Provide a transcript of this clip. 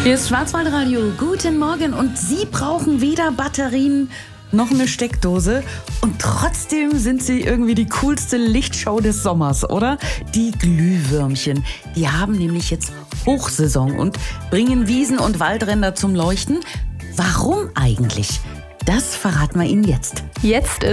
Hier ist Schwarzwaldradio. Guten Morgen. Und Sie brauchen weder Batterien noch eine Steckdose. Und trotzdem sind Sie irgendwie die coolste Lichtshow des Sommers, oder? Die Glühwürmchen. Die haben nämlich jetzt Hochsaison und bringen Wiesen und Waldränder zum Leuchten. Warum eigentlich? Das verraten wir Ihnen jetzt. Jetzt